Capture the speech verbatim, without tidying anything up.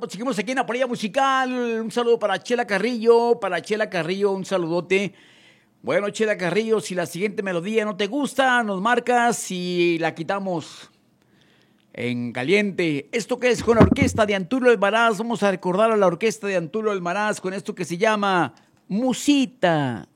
pues seguimos aquí en la Polilla Musical. Un saludo para Chela Carrillo, para Chela Carrillo, un saludote. Bueno, Chela Carrillo, si la siguiente melodía no te gusta, nos marcas y la quitamos en caliente. ¿Esto qué es? Con la orquesta de Antulio Almaraz. Vamos a recordar a la orquesta de Antulio Almaraz con esto que se llama Musita.